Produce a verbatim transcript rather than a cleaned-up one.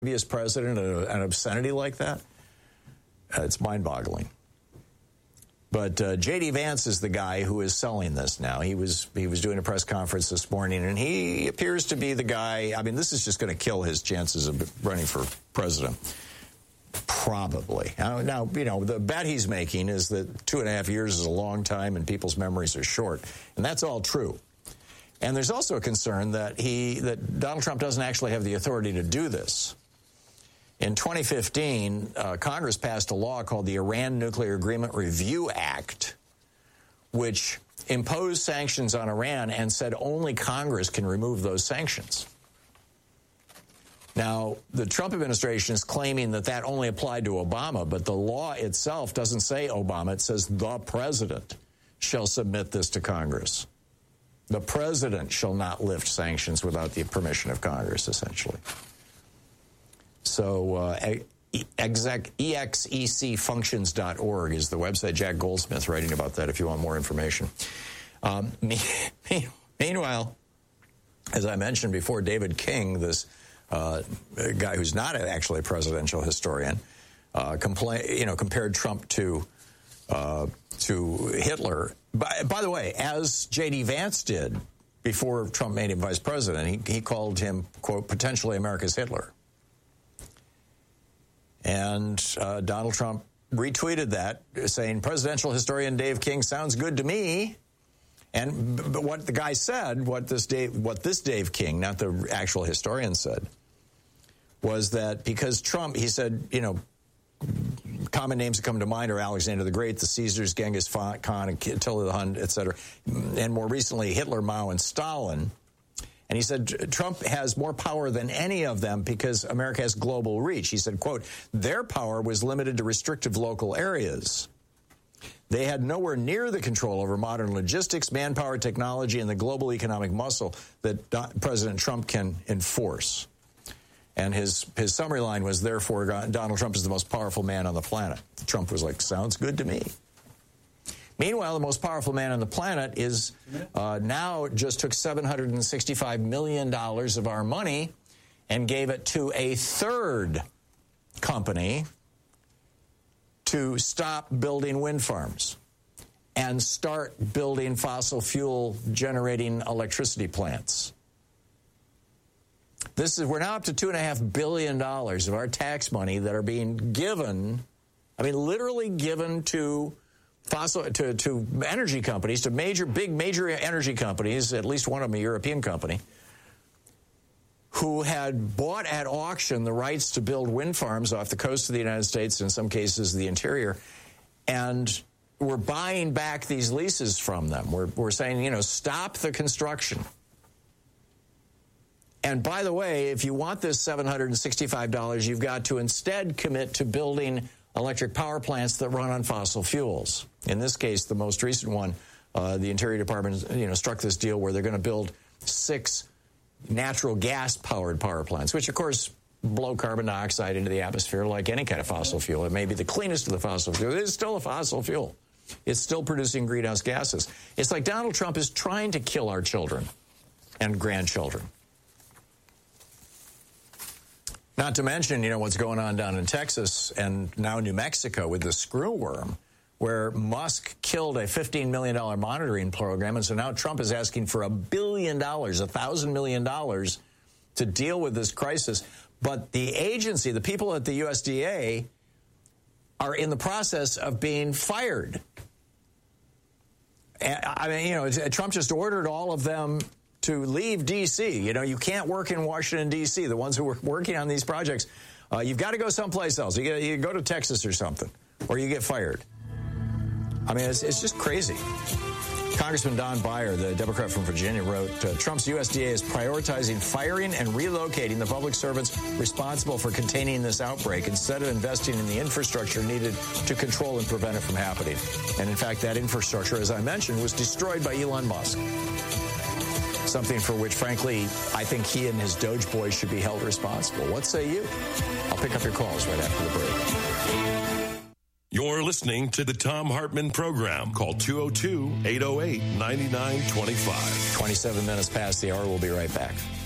previous president an obscenity like that? Uh, it's mind-boggling. But uh, J D Vance is the guy who is selling this now. He was he was doing a press conference this morning, and he appears to be the guy. I mean, this is just going to kill his chances of running for president. Probably. Now, now, you know, the bet he's making is that two and a half years is a long time and people's memories are short. And that's all true. And there's also a concern that he that Donald Trump doesn't actually have the authority to do this. In twenty fifteen, uh, Congress passed a law called the Iran Nuclear Agreement Review Act, which imposed sanctions on Iran and said only Congress can remove those sanctions. Now, the Trump administration is claiming that that only applied to Obama, but the law itself doesn't say Obama. It says the president shall submit this to Congress. The president shall not lift sanctions without the permission of Congress, essentially. So uh, exec, E X E C functions dot org is the website. Jack Goldsmith writing about that if you want more information. Um, me, me, meanwhile, as I mentioned before, David King, this uh, guy who's not actually a presidential historian, uh, complain, you know, compared Trump to uh, to Hitler. By, by the way, as J D Vance did before Trump made him vice president, he, he called him, quote, potentially America's Hitler. And uh, Donald Trump retweeted that, saying, presidential historian Dave King sounds good to me. And but what the guy said, what this Dave, what this Dave King, not the actual historian, said, was that because Trump, he said, you know, common names that come to mind are Alexander the Great, the Caesars, Genghis Khan, Attila the Hun, et cetera, and more recently Hitler, Mao, and Stalin. And he said Trump has more power than any of them because America has global reach. He said, quote, their power was limited to restrictive local areas. They had nowhere near the control over modern logistics, manpower, technology, and the global economic muscle that President Trump can enforce. And his, his summary line was, therefore, Donald Trump is the most powerful man on the planet. Trump was like, sounds good to me. Meanwhile, the most powerful man on the planet is uh, now just took seven hundred sixty-five million dollars of our money and gave it to a third company to stop building wind farms and start building fossil fuel generating electricity plants. This is, we're now up to two and a half billion dollars of our tax money that are being given, I mean, literally given to fossil, to, to energy companies, to major, big, major energy companies, at least one of them a European company, who had bought at auction the rights to build wind farms off the coast of the United States, in some cases the interior, and we're buying back these leases from them. We're, we're saying, you know, stop the construction. And by the way, if you want this seven hundred sixty-five dollars, you've got to instead commit to building electric power plants that run on fossil fuels. In this case, the most recent one, uh, the Interior Department, you know, struck this deal where they're going to build six natural gas-powered power plants, which, of course, blow carbon dioxide into the atmosphere like any kind of fossil fuel. It may be the cleanest of the fossil fuel. It is still a fossil fuel. It's still producing greenhouse gases. It's like Donald Trump is trying to kill our children and grandchildren. Not to mention, you know, what's going on down in Texas and now New Mexico with the screwworm, where Musk killed a fifteen million dollars monitoring program. And so now Trump is asking for a billion dollars, a thousand million dollars to deal with this crisis. But the agency, the people at the U S D A, are in the process of being fired. I mean, you know, Trump just ordered all of them to leave D C. You know, you can't work in Washington, D C. The ones who were working on these projects, uh, you've got to go someplace else. You, get, you go to Texas or something, or you get fired. I mean, it's, it's just crazy. Congressman Don Beyer, the Democrat from Virginia, wrote, uh, Trump's U S D A is prioritizing firing and relocating the public servants responsible for containing this outbreak instead of investing in the infrastructure needed to control and prevent it from happening. And in fact, that infrastructure, as I mentioned, was destroyed by Elon Musk. Something for which, frankly, I think he and his Doge boys should be held responsible. What say you? I'll pick up your calls right after the break. You're listening to the Thom Hartmann Program. Call two oh two, eight oh eight, nine nine two five. twenty-seven minutes past the hour. We'll be right back.